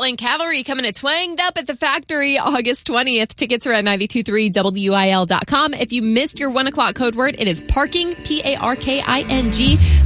Flying Cavalry coming to Twanged Up at the Factory August 20th. Tickets are at 923wil.com. If you missed your 1 o'clock code word, it is parking, Parking.